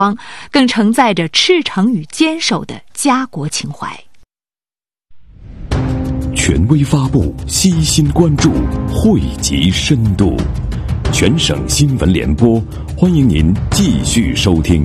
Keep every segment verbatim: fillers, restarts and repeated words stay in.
更承载着赤诚与坚守的家国情怀。 权威发布，悉心关注，汇集深度。全省新闻联播，欢迎您继续收听。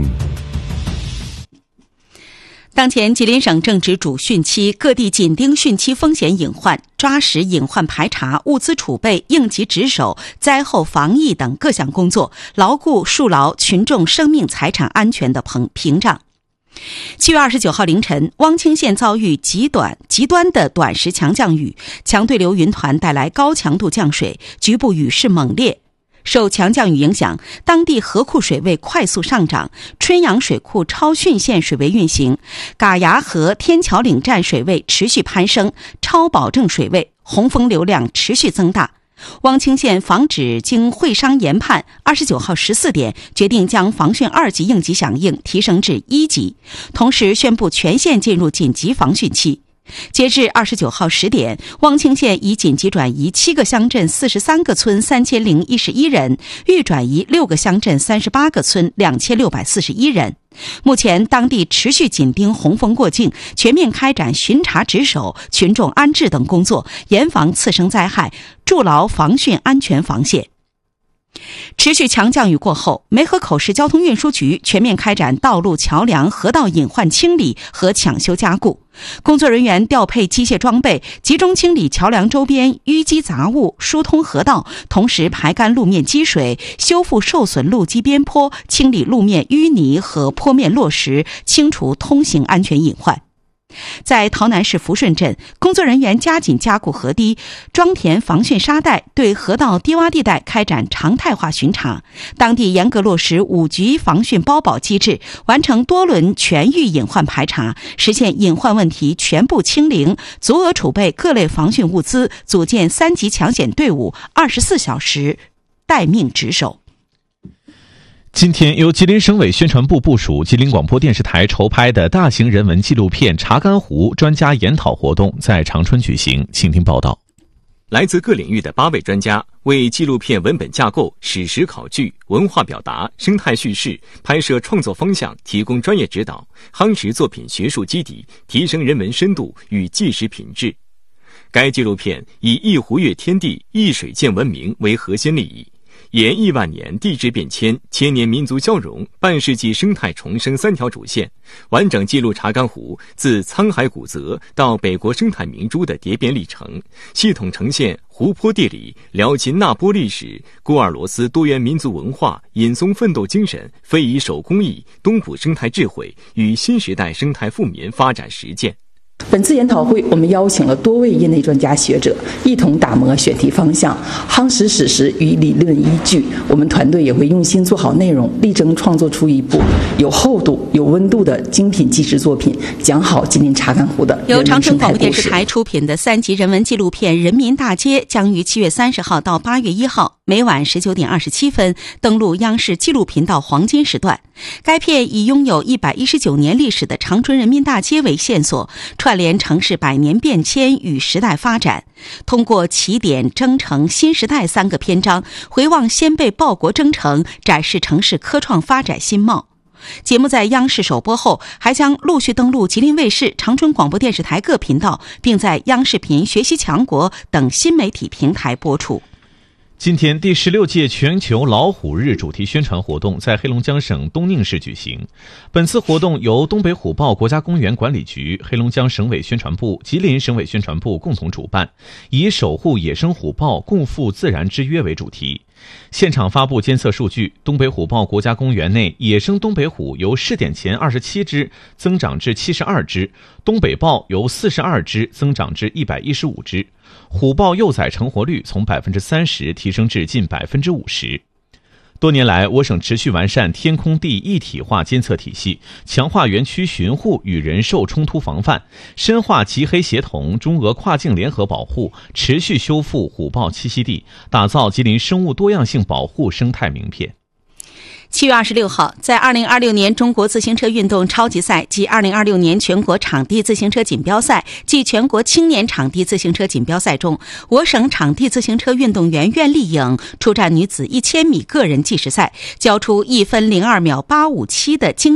当前吉林省正值主汛期，各地紧盯汛期风险隐患，抓实隐患排查、物资储备、应急值守、灾后防疫等各项工作，牢固树牢群众生命财产安全的屏障。七月二十九号凌晨，汪清县遭遇极短极端的短时强降雨，强对流云团带来高强度降水，局部雨势猛烈。受强降雨影响，当地河库水位快速上涨，春阳水库超汛线水位运行，嘎牙河天桥岭站水位持续攀升，超保证水位，洪峰流量持续增大。汪清县防止经会商研判，二十九号十四点决定将防汛二级应急响应提升至一级，同时宣布全县进入紧急防汛期。截至二十九号十点，汪清县已紧急转移七个乡镇四十三个村三千零一十一人，预转移六个乡镇三十八个村两千六百四十一人。目前当地持续紧盯洪峰过境，全面开展巡查值守、群众安置等工作，严防次生灾害，筑牢防汛安全防线。持续强降雨过后，梅河口市交通运输局全面开展道路、桥梁、河道隐患清理和抢修加固。工作人员调配机械装备，集中清理桥梁周边淤积杂物，疏通河道，同时排干路面积水，修复受损路基边坡，清理路面淤泥和坡面落石，清除通行安全隐患。在洮南市福顺镇，工作人员加紧加固河堤，装填防汛沙袋，对河道低洼地带开展常态化巡查。当地严格落实五级防汛包保机制，完成多轮全域隐患排查，实现隐患问题全部清零，足额储备各类防汛物资，组建三级抢险队伍，二十四小时待命值守。 今天，由吉林省委宣传部部属、吉林广播电视台筹拍的大型人文纪录片《查干湖》专家研讨活动在长春举行。请听报道。 来自各领域的八位专家为纪录片文本架构、史实考据、文化表达、生态叙事、拍摄创作方向提供专业指导，夯实作品学术基底，提升人文深度与纪实品质。该纪录片以一湖悦天地、一水见文明为核心利益，沿亿万年地质变迁、千年民族交融、半世纪生态重生三条主线，完整记录查干湖自沧海古泽到北国生态明珠的蝶变历程，系统呈现湖泊地理、辽秦纳波历史、古尔罗斯多元民族文化、尹松奋斗精神、非遗手工艺、东浦生态智慧与新时代生态富民发展实践。 本次研讨会，我们邀请了多位业内专家学者，一同打磨选题方向，夯实史实与理论依据。我们团队也会用心做好内容，力争创作出一部有厚度、有温度的精品纪实作品，讲好吉林查干湖的由长春广播电视台出品的三级人文纪录片《人民大街》将于七月三十号到八月一号每晚十九点二十七分登陆央视纪录频道黄金时段。该片以拥有一百一十九年历史的长春人民大街为线索，串联城市百年变迁与时代发展，通过起点、征程、新时代三个篇章，回望先辈报国征程，展示城市科创发展新貌。节目在央视首播后，还将陆续登陆吉林卫视、长春广播电视台各频道，并在央视频、学习强国等新媒体平台播出。 今天，第十六届全球老虎日主题宣传活动在黑龙江省东宁市举行。本次活动由东北虎豹国家公园管理局、黑龙江省委宣传部、吉林省委宣传部共同主办，以守护野生虎豹、共赴自然之约为主题。现场发布监测数据，东北虎豹国家公园内野生东北虎由试点前二十七只增长至七十二只，东北豹由四十二只增长至一百一十五只，虎豹幼崽成活率从百分之三十提升至近百分之五十。多年来，我省持续完善天空地一体化监测体系，强化园区巡护与人兽冲突防范，深化吉黑协同、中俄跨境联合保护，持续修复虎豹栖息地，打造吉林生物多样性保护生态名片。 七月二十六号，在二零二六年中国自行车运动超级赛暨二零二六年全国场地自行车锦标赛暨全国青年场地自行车锦标赛中，我省场地自行车运动员苑丽颖出战女子一千米个人计时赛，交出一分零二秒八五七的惊